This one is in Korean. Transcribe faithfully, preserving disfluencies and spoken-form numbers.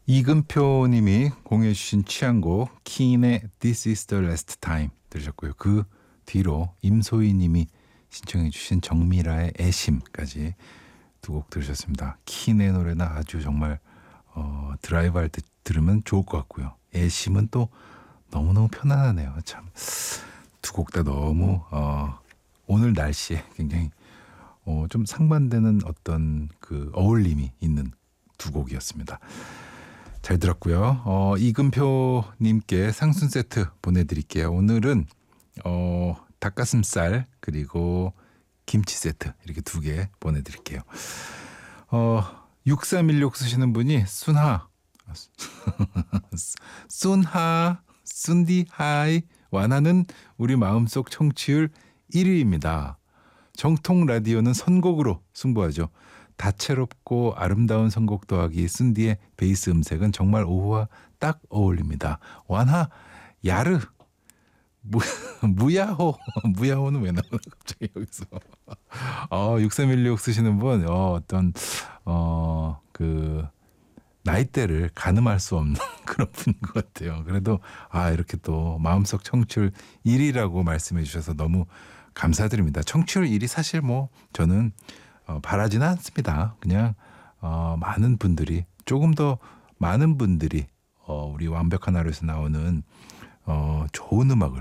이금표 님이 공유해 주신 취향곡 킨의 This is the last time 들으셨고요. 그 뒤로 임소희 님이 신청해 주신 정미라의 애심까지 두 곡 들으셨습니다. 킨의 노래는 아주 정말 어, 드라이브 할 때 들으면 좋을 것 같고요. 애심은 또 너무너무 편안하네요. 참 두 곡 다 너무 어, 오늘 날씨에 굉장히 어, 좀 상반되는 어떤 그 어울림이 있는 두 곡이었습니다. 잘 들었고요. 어, 이금표님께 상순 세트 보내드릴게요. 오늘은 어, 닭가슴살 그리고 김치 세트 이렇게 두 개 보내드릴게요. 어, 육삼일육 쓰시는 분이 순하 순하 순디 하이 완하는 우리 마음속 청취율 일 위입니다. 정통 라디오는 선곡으로 승부하죠. 다채롭고 아름다운 선곡 더하기 순디의 베이스 음색은 정말 오후와 딱 어울립니다. 완하 야르 무, 무야호 무야호는 왜 나오나 갑자기 여기서 어, 육삼일육 쓰시는 분 어, 어떤 어, 그 나이대를 가늠할 수 없는 그런 분인 것 같아요. 그래도 아 이렇게 또 마음속 청취율 일 위라고 말씀해 주셔서 너무 감사드립니다. 청취율 일 위 사실 뭐 저는 어, 바라지는 않습니다. 그냥 어, 많은 분들이 조금 더 많은 분들이 어, 우리 완벽한 하루에서 나오는 어, 좋은 음악을